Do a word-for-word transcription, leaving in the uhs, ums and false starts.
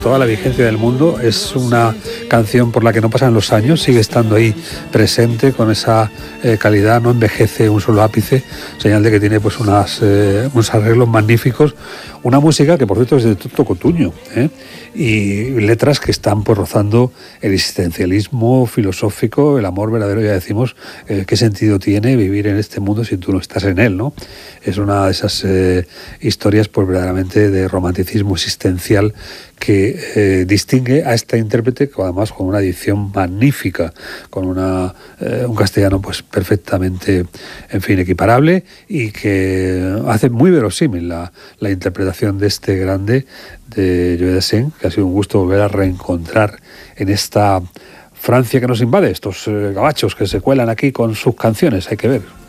Toda la vigencia del mundo, es una canción por la que no pasan los años, sigue estando ahí presente con esa eh, calidad, no envejece un solo ápice, señal de que tiene pues unas, eh, unos arreglos magníficos, una música que por cierto es de Toto Cutugno, ¿eh? y letras que están pues rozando el existencialismo filosófico, el amor verdadero. Ya decimos, eh, qué sentido tiene vivir en este mundo si tú no estás en él, ¿no? Es una de esas eh, historias pues verdaderamente de romanticismo existencial que eh, distingue a esta intérprete, además con una dicción magnífica, con una, eh, un castellano pues perfectamente, en fin, equiparable, y que hace muy verosímil la, la interpretación de este grande, de Joe Dassin, que ha sido un gusto volver a reencontrar en esta Francia que nos invade, estos eh, gabachos que se cuelan aquí con sus canciones. Hay que ver.